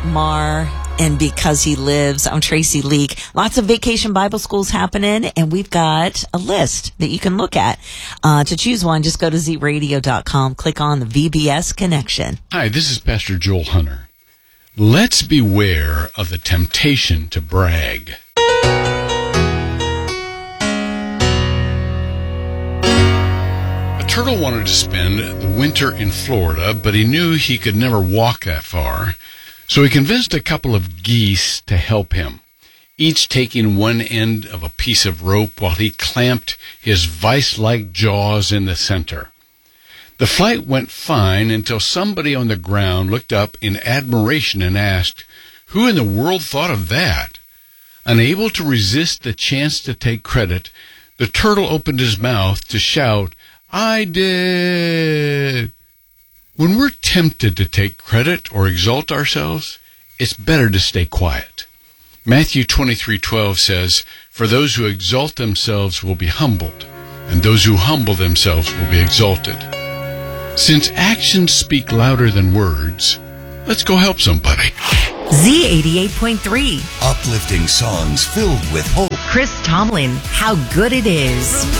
Matt Maher and Because He Lives. I'm Tracy Leak. Lots of Vacation Bible Schools happening, and we've got a list that you can look at. To choose one, just go to zradio.com, click on the VBS connection. Hi, this is Pastor Joel Hunter. Let's beware of the temptation to brag. A turtle wanted to spend the winter in Florida, but he knew he could never walk that far, so he convinced a couple of geese to help him, each taking one end of a piece of rope while he clamped his vice-like jaws in the center. The flight went fine until somebody on the ground looked up in admiration and asked, "Who in the world thought of that?" Unable to resist the chance to take credit, the turtle opened his mouth to shout, "I did!" When we're tempted to take credit or exalt ourselves, it's better to stay quiet. Matthew 23:12 says, "For those who exalt themselves will be humbled, and those who humble themselves will be exalted." Since actions speak louder than words, let's go help somebody. Z88.3. Uplifting songs filled with hope. Chris Tomlin, How Good It Is.